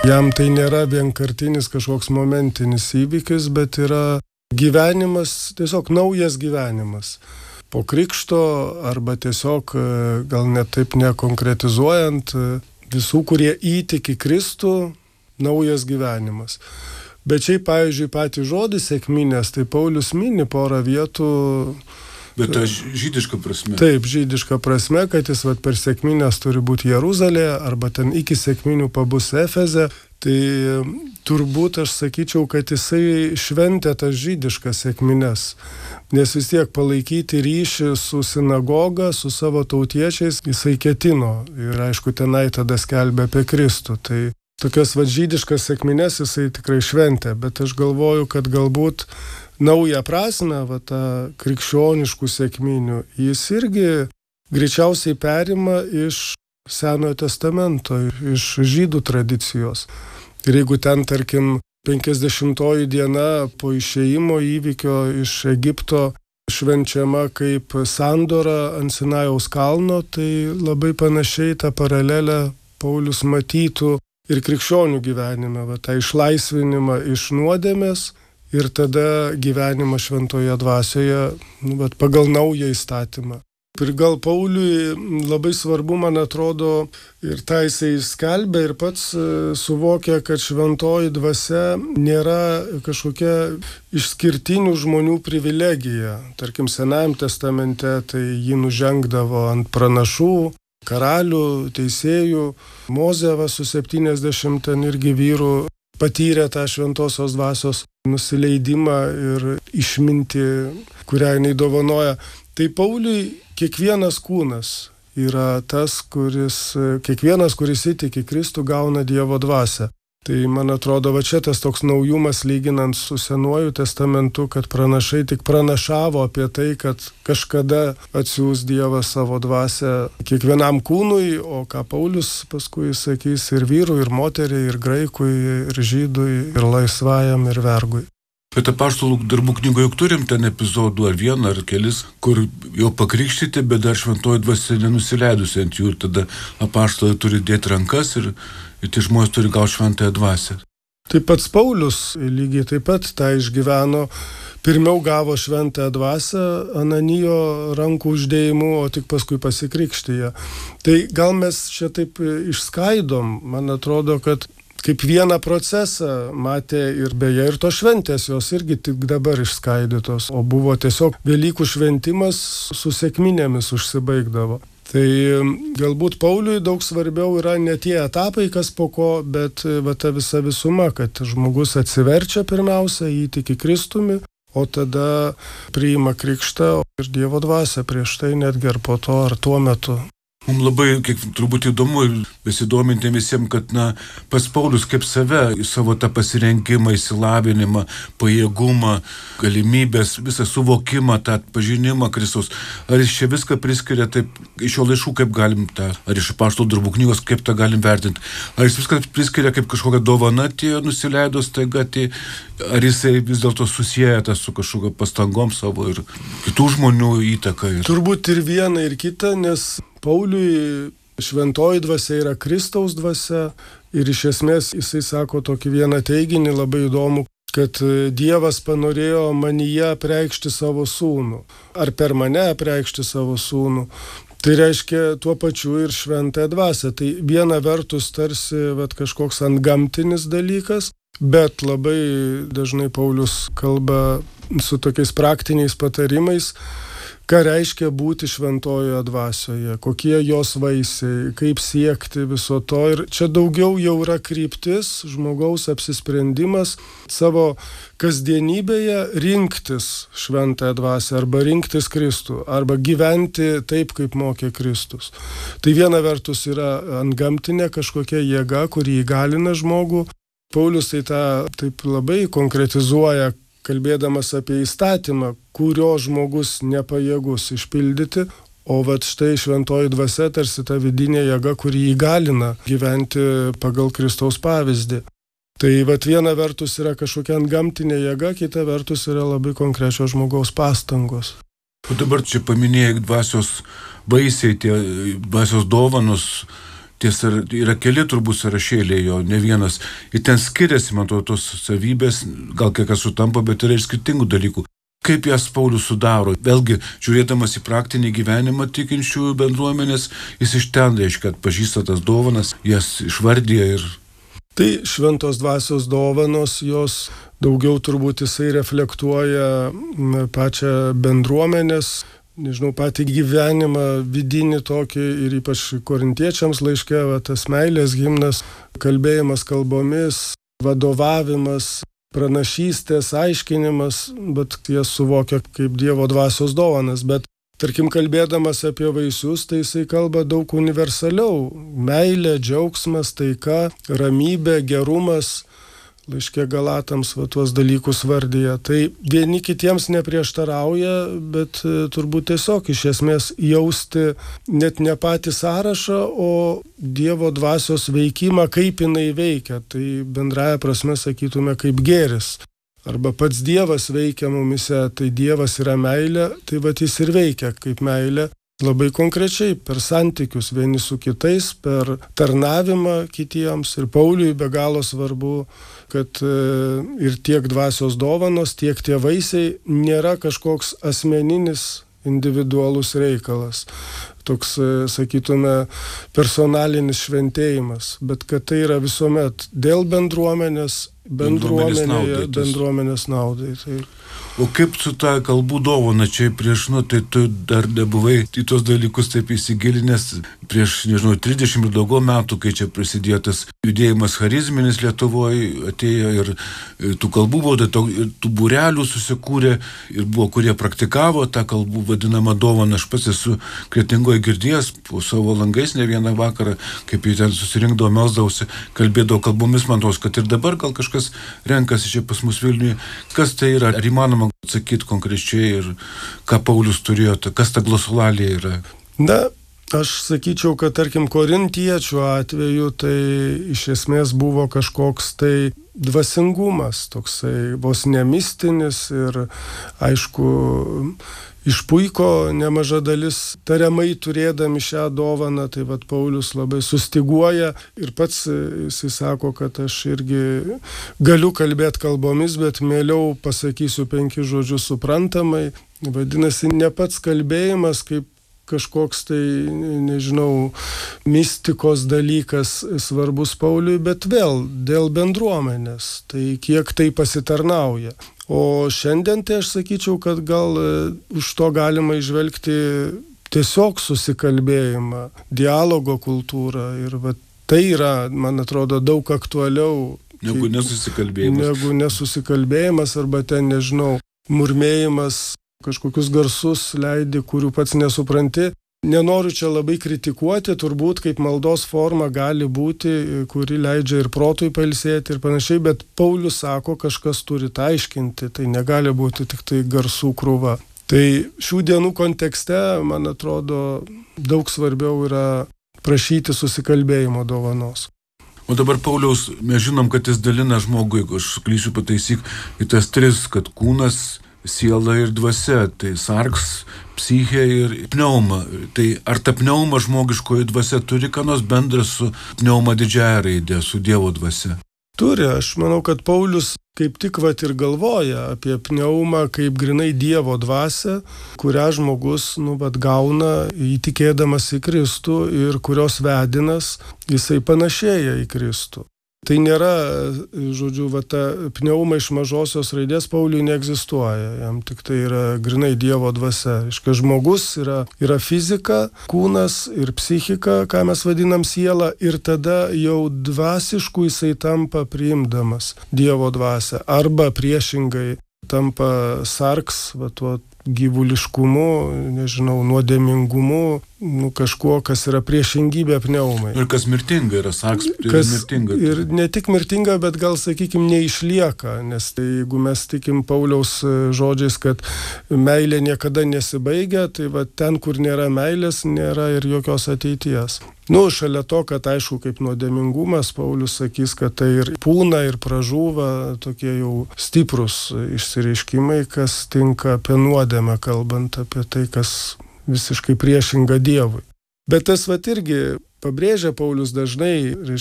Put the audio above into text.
Jam tai nėra vienkartinis kažkoks momentinis įvykis, bet yra gyvenimas, tiesiog naujas gyvenimas. Po krikšto arba tiesiog gal net taip nekonkretizuojant visų, kurie įtiki Kristų, naujas gyvenimas. Bet šiaip, pavyzdžiui, patį žodį sekminės, tai Paulius mini porą vietų. Bet ta žydiška prasme. Taip, žydiška prasme, kad jis per sekminės turi būti Jeruzalėje, arba ten iki sekminių pabus Efeze. Tai turbūt aš sakyčiau, kad jisai šventė tas žydiškas sekmines, nes vis tiek palaikyti ryšį su sinagoga, su savo tautiečiais jisai ketino ir aišku tenai tada skelbė apie Kristų. Tai tokias žydiškas sekmines jisai tikrai šventė, bet aš galvoju, kad galbūt naują prasme, tą krikščioniškų sekminių, jis irgi greičiausiai perima iš Senojo testamento, iš žydų tradicijos. Ir jeigu ten, tarkim, 50-oji diena po išėjimo įvykio iš Egipto švenčiama kaip sandora ant Sinajaus kalno, tai labai panašiai tą paralelę Paulius matytų ir krikščionių gyvenime, tą išlaisvinimą iš nuodėmės ir tada gyvenimą šventoje dvasioje pagal naują įstatymą. Ir gal Pauliui labai svarbu, man atrodo, ir tą jisai skelbia ir pats suvokia, kad šventoji dvasia nėra kažkokia išskirtinių žmonių privilegija. Tarkim, Senajam testamente tai jį nužengdavo ant pranašų, karalių, teisėjų. Mozė su 70 ten irgi vyrų patyrė tą šventosios dvasios nusileidimą ir išmintį, kurią jinai dovanoja. Tai Pauliui kiekvienas kūnas yra tas, kiekvienas, kuris įtiki Kristų, gauna Dievo dvasią. Tai man atrodo, čia tas toks naujumas lyginant su Senuoju testamentu, kad pranašai tik pranašavo apie tai, kad kažkada atsiųs Dievas savo dvasią kiekvienam kūnui, o ką Paulius paskui sakys ir vyrui, ir moteriai, ir graikui, ir žydui, ir laisvajam, ir vergui. Bet apaštalų darbų knygoje juk turim ten epizodų ar vieną, ar kelis, kur jau pakrikštyti, bet dar šventoji dvasia nenusileidusi ant jų ir tada apaštalai turi dėti rankas ir tie žmonės turi gauti šventąją dvasią. Taip pats Paulius lygiai taip pat tą išgyveno. Pirmiau gavo šventąją dvasią Ananijo rankų uždėjimu, o tik paskui pasikrikštijo. Tai gal mes čia taip išskaidom, man atrodo, kad kaip vieną procesą matė ir beje ir tos šventės, jos irgi tik dabar išskaidytos, o buvo tiesiog Velykų šventimas su sekminėmis užsibaigdavo. Tai galbūt Pauliui daug svarbiau yra ne tie etapai, kas po ko, bet ta visa visuma, kad žmogus atsiverčia pirmiausia, įtiki Kristumi, o tada priima krikštą ir Dievo dvasią prieš tai netgi ar po to, ar tuo metu. Mums labai, kiek turbūt įdomu ir besidominti visiems, kad pats Paulius kaip save, savo tą pasirengimą, išsilavinimą, pajėgumą, galimybės, visą suvokimą, tą pažinimą Kristaus, ar jis čia viską priskiria taip, iš jo laiškų kaip galim tą, ar iš apaštalų darbų knygos kaip tą galim vertinti, ar jis viską priskiria kaip kažkokią dovaną tie nusileido staiga, ar jisai vis dėlto susieja tą su kažkokią pastangom savo ir kitų žmonių įtaką. Turbūt ir viena ir kita, nes Pauliui šventoji dvasia yra Kristaus dvasia ir iš esmės jisai sako tokį vieną teiginį labai įdomų, kad Dievas panorėjo manyje apreikšti savo sūnų, ar per mane apreikšti savo sūnų. Tai reiškia tuo pačiu ir šventąją dvasią. Tai viena vertus tarsi kažkoks antgamtinis dalykas, bet labai dažnai Paulius kalba su tokiais praktiniais patarimais, ką reiškia būti šventojoje dvasioje, kokie jos vaisiai, kaip siekti viso to. Ir čia daugiau jau yra kryptis, žmogaus apsisprendimas savo kasdienybėje rinktis šventąją dvasią arba rinktis Kristų, arba gyventi taip, kaip mokė Kristus. Tai viena vertus yra antgamtinė kažkokia jėga, kuri įgalina žmogų. Paulius tai tą taip labai konkretizuoja, kalbėdamas apie įstatymą, kurio žmogus nepajėgus išpildyti, o štai šventoji dvasia tarsi ta vidinė jėga, kuri įgalina gyventi pagal Kristaus pavyzdį. Tai viena vertus yra kažkokia antgamtinė jėga, kita vertus yra labai konkrečios žmogaus pastangos. O dabar čia paminėjai dvasios vaisiai, tie dvasios dovanos, Tiesa, yra keli turbūt sąrašėliai jo, ne vienas. Ir ten skiriasi, man atrodo, tos savybės, gal kai kas sutampa, bet yra ir skirtingų dalykų. Kaip jas Paulius sudaro? Vėlgi, žiūrėdamas į praktinį gyvenimą tikinčiųjų bendruomenės, jis iš ten, reiškia, atpažįsta tas dovanas, jas išvardyja ir... Tai šventos dvasios dovanos, jos daugiau turbūt jisai reflektuoja pačią bendruomenės, nežinau, patį gyvenimą vidinį tokį ir ypač korintiečiams laiške, tas meilės himnas, kalbėjimas kalbomis, vadovavimas, pranašystės, aiškinimas, bet jas suvokia kaip Dievo dvasios dovanas. Bet, tarkim, kalbėdamas apie vaisius, tai jisai kalba daug universaliau. Meilė, džiaugsmas, taika, ramybė, gerumas. Laiške Galatams tuos dalykus vardyja. Tai vieni kitiems neprieštarauja, bet turbūt tiesiog iš esmės jausti net ne patį sąrašą, o Dievo dvasios veikimą, kaip jinai veikia. Tai bendraja prasme sakytume kaip gėris. Arba pats Dievas veikia mumise, tai Dievas yra meilė, tai jis ir veikia kaip meilė. Labai konkrečiai per santykius vieni su kitais, per tarnavimą kitiems. Ir Pauliui be galo svarbu, kad ir tiek dvasios dovanos, tiek tie vaisiai nėra kažkoks asmeninis, individualus reikalas. Toks, sakytume, personalinis šventėjimas. Bet kad tai yra visuomet dėl bendruomenės naudai. Tai. O kaip su ta kalbų dovana čia prieš, tai tu dar nebuvai į tos dalykus taip įsigilinęs prieš, 30 ir daugiau metų, kai čia prasidėjo tas judėjimas charizminis Lietuvoje, atėjo ir tų kalbų buvo, tų būrelių susikūrė ir buvo, kurie praktikavo tą kalbų vadinamą dovaną. Aš pats esu Kretingoje girdėjęs po savo langais ne vieną vakarą, kaip jie ten susirinkdavo, melsdavosi, kalbėdavo kalbomis, man tos, kad ir dabar gal kažkas renkasi čia pas mus Vilniuje. Kas tai yra? Ar įmanoma atsakyti konkrečiai ir ką Paulius turėjo, kas ta glosulalė yra? Aš sakyčiau, kad tarkim korintiečių atveju tai iš esmės buvo kažkoks tai dvasingumas, toksai vos nemistinis ir aišku išpuiko nemaža dalis tariamai turėdami šią dovaną, tai Paulius labai sustiguoja ir pats jisai sako, kad aš irgi galiu kalbėti kalbomis, bet mieliau pasakysiu 5 žodžius suprantamai. Vadinasi, ne pats kalbėjimas kaip kažkoks tai, mistikos dalykas svarbus Pauliui, bet vėl dėl bendruomenės, tai kiek tai pasitarnauja. O šiandien tai aš sakyčiau, kad gal už to galima įžvelgti tiesiog susikalbėjimą, dialogo kultūrą ir tai yra, man atrodo, daug aktualiau negu nesusikalbėjimas arba ten, murmėjimas, kažkokius garsus leidi, kurių pats nesupranti. Nenoriu čia labai kritikuoti, turbūt kaip maldos forma gali būti, kuri leidžia ir protui pailsėti ir panašiai, bet Paulius sako, kažkas turi tą aiškinti, tai negali būti tik tai garsų krūva. Tai šių dienų kontekste, man atrodo, daug svarbiau yra prašyti susikalbėjimo dovanos. O dabar Pauliaus, mes žinom, kad jis dalina žmogui, jeigu aš klysiu pataisyk, į tas 3, kad kūnas, siela ir dvasia, tai sarks, psichė ir pneuma. Tai ar ta pneuma žmogiškoji dvasia turi ką nors bendra su pneuma didžiąja raidė, su Dievo dvasia? Turi, aš manau, kad Paulius kaip tik ir galvoja apie pneumą kaip grinai Dievo dvasią, kurią žmogus gauna įtikėdamas į Kristų ir kurios vedinas jisai panašėja į Kristų. Tai nėra, ta pneuma iš mažosios raidės Pauliui neegzistuoja, jam tik tai yra grinai Dievo dvasia. Reiškia, žmogus yra fizika, kūnas ir psichika, ką mes vadinam siela, ir tada jau dvasiškų jisai tampa priimdamas Dievo dvasią. Arba priešingai tampa sarks, tuo gyvuliškumu, nuodėmingumu, kažkuo, kas yra priešingybė pneumai. Ir kas mirtinga yra, sarks mirtinga. Ir ne tik mirtinga, bet gal, neišlieka, nes tai jeigu mes tikim Pauliaus žodžiais, kad meilė niekada nesibaigia, tai ten, kur nėra meilės, nėra ir jokios ateities. Šalia to, kad aišku, kaip nuodėmingumas, Paulius sakys, kad tai ir pūna, ir pražūva, tokie jau stiprus išsireiškimai, kas tinka apie nuodėmę, kalbant apie tai, kas visiškai priešinga Dievui. Bet tas vat irgi pabrėžia Paulius dažnai,